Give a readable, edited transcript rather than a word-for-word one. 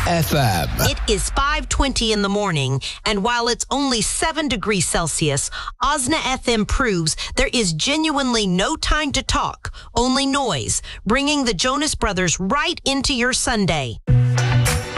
FM. It is 5:20 in the morning, and while it's only 7 degrees Celsius, Osna FM proves there is genuinely no time to talk, only noise, bringing the Jonas Brothers right into your Sunday.